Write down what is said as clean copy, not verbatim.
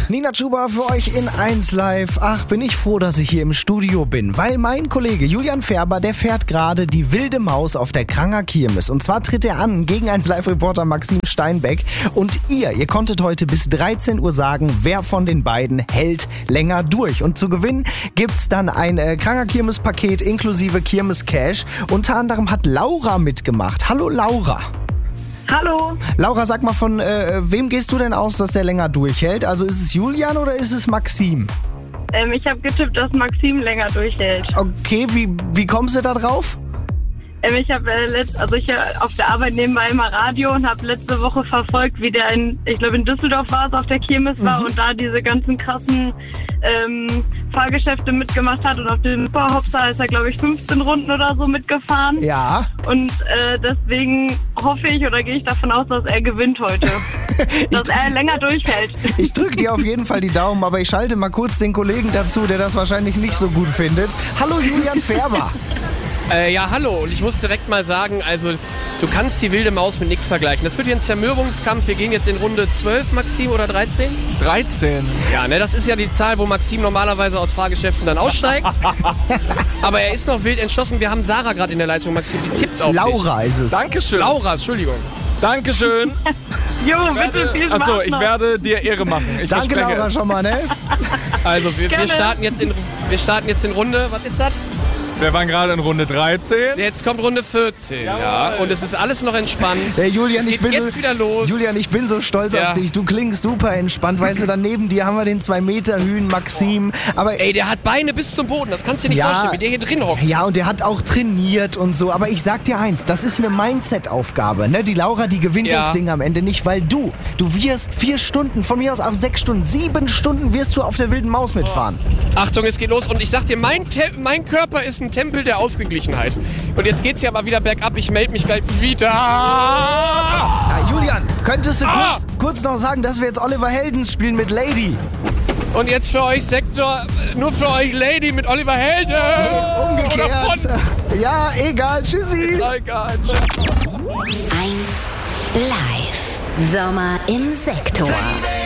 Nina Chuba für euch in 1 Live. Ach, bin ich froh, dass ich hier im Studio bin, weil mein Kollege Julian Färber, der fährt gerade die wilde Maus auf der Kranger Kirmes. Und zwar tritt er an gegen 1 Live-Reporter Maxim Steinbeck. Und ihr konntet heute bis 13 Uhr sagen, wer von den beiden hält länger durch. Und zu gewinnen gibt's dann ein Kranger Kirmes-Paket inklusive Kirmes-Cash. Unter anderem hat Laura mitgemacht. Hallo Laura. Hallo. Laura, sag mal, von wem gehst du denn aus, dass der länger durchhält? Also ist es Julian oder ist es Maxim? Ich habe getippt, dass Maxim länger durchhält. Okay, wie kommst du da drauf? Ich habe auf der Arbeit nebenbei immer Radio und habe letzte Woche verfolgt, wie der ich glaube in Düsseldorf war es, auf der Kirmes war und da diese ganzen krassen Fahrgeschäfte mitgemacht hat und auf dem Superhopster ist er, glaube ich, 15 Runden oder so mitgefahren. Ja. Und deswegen hoffe ich oder gehe ich davon aus, dass er gewinnt heute. Dass er länger durchhält. Ich drücke dir auf jeden Fall die Daumen, aber ich schalte mal kurz den Kollegen dazu, der das wahrscheinlich nicht so gut findet. Hallo Julian Färber. Ja, hallo. Und ich muss direkt mal sagen, also du kannst die wilde Maus mit nichts vergleichen. Das wird hier ein Zermürbungskampf. Wir gehen jetzt in Runde 12, Maxim, oder 13? 13. Ja, ne, das ist ja die Zahl, wo Maxim normalerweise aus Fahrgeschäften dann aussteigt. Aber er ist noch wild entschlossen. Wir haben Sarah gerade in der Leitung, Maxim, die tippt auf dich. Laura ist es. Dankeschön. Laura, Entschuldigung. Dankeschön. Jo, bitte viel Spaß. Achso, ich werde dir Ehre machen. Ich Danke verspreche Laura es. schon mal, ne? Also, wir starten jetzt in Runde, was ist das? Wir waren gerade in Runde 13. Jetzt kommt Runde 14, ja. Und es ist alles noch entspannt. Hey Julian, es geht jetzt wieder los. Julian, ich bin so stolz auf dich. Du klingst super entspannt. Weißt du, dann neben dir haben wir den 2-Meter-Hühn Maxim. Aber ey, der hat Beine bis zum Boden. Das kannst du dir nicht vorstellen, wie der hier drin hockt. Ja, und der hat auch trainiert und so. Aber ich sag dir eins, das ist eine Mindset-Aufgabe. Ne? Die Laura, die gewinnt das Ding am Ende nicht, weil du wirst 4 Stunden, von mir aus auch 6 Stunden, 7 Stunden wirst du auf der wilden Maus mitfahren. Achtung, es geht los. Und ich sag dir, mein Körper ist ein Tempel der Ausgeglichenheit. Und jetzt geht's hier aber wieder bergab. Ich melde mich gleich wieder. Ja, Julian, könntest du kurz noch sagen, dass wir jetzt Oliver Heldens spielen mit Lady? Und jetzt für euch Sektor, nur für euch Lady mit Oliver Helden. Umgekehrt. Ja, egal. Tschüssi. Ist auch egal. 1 Live. Sommer im Sektor.